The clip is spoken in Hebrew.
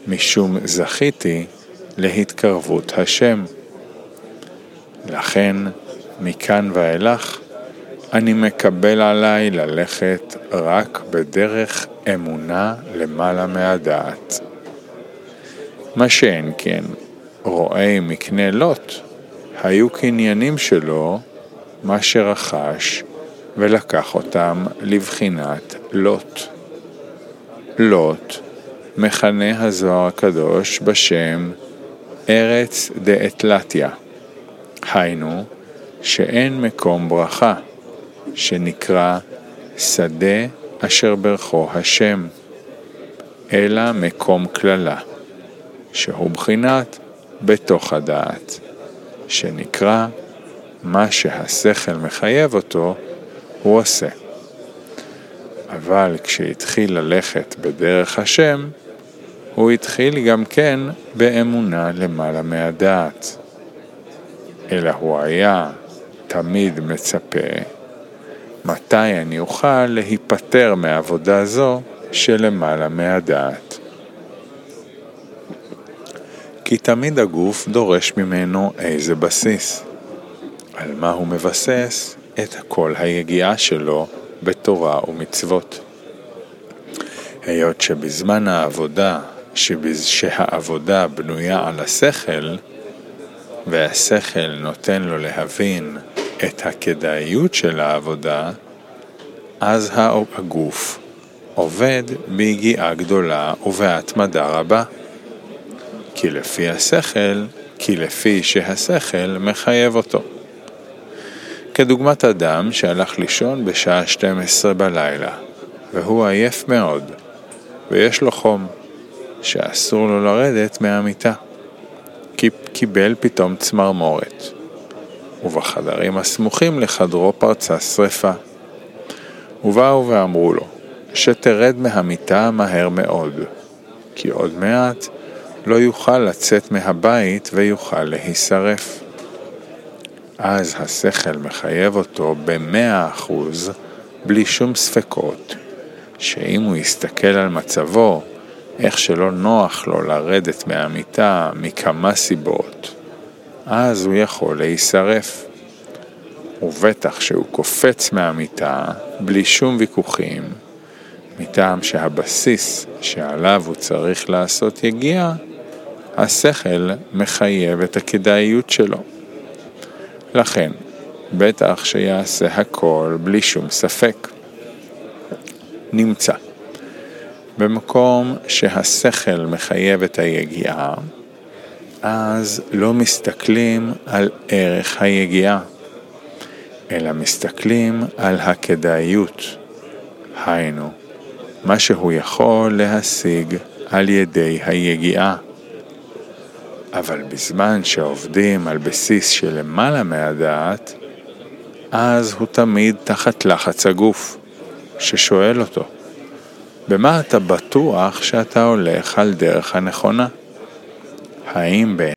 משום זכיתי להתקרבות השם. לכן, מכאן ואילך, אני מקבל עליי ללכת רק בדרך אמונה למעלה מהדעת. מה שאין כן, רואי מקנה לוט, היו קניינים שלו מה שרכש ולקח אותם לבחינת לוט. לוט מכנה הזוהר הקדוש בשם ארץ דאתלתיה, היינו שאין מקום ברכה, שנקרא שדה אשר ברכו השם, אלא מקום כללה, שהוא בחינת בתוך הדעת, שנקרא מה שהשכל מחייב אותו, הוא עושה. אבל כשהתחיל ללכת בדרך השם, הוא התחיל גם כן באמונה למעלה מהדעת. אלא הוא היה תמיד מצפה, מתי אני אוכל להיפטר מעבודה זו שלמעלה מהדעת. כי תמיד הגוף דורש ממנו איזה בסיס. על מה הוא מבסס את כל היגיעה שלו בתורה ומצוות. היות שבזמן העבודה, שהעבודה בנויה על השכל, והשכל נותן לו להבין את הכדאיות של העבודה, אז הגוף עובד ביגיעה גדולה ובהתמדה רבה. כי לפי שהשכל מחייב אותו. כדוגמת אדם שהלך לישון בשעה 12 בלילה, והוא עייף מאוד, ויש לו חום, שאסור לו לרדת מהמיטה, כי קיבל פתאום צמרמורת, ובחדרים הסמוכים לחדרו פרצה שריפה. ובאו ואמרו לו, שתרד מהמיטה מהר מאוד, כי עוד מעט לא יוכל לצאת מהבית ויוכל להישרף. אז השכל מחייב אותו ב100%, בלי שום ספקות, שאם הוא יסתכל על מצבו, איך שלא נוח לו לרדת מהמיטה מכמה סיבות, אז הוא יכול להישרף. ובטח שהוא קופץ מהמיטה בלי שום ויכוחים, מטעם שהבסיס שעליו הוא צריך לעשות יגיע, השכל מחייב את הכדאיות שלו. לכן, בטח שיעשה הכל בלי שום ספק. נמצא. במקום שהשכל מחייב את היגיעה, אז לא מסתכלים על ערך היגיעה, אלא מסתכלים על הכדאיות. היינו, מה שהוא יכול להשיג על ידי היגיעה. אבל בזמן שעובדים על בסיס שלמעלה מהדעת, אז הוא תמיד תחת לחץ הגוף, ששואל אותו, במה אתה בטוח שאתה הולך על דרך הנכונה? האם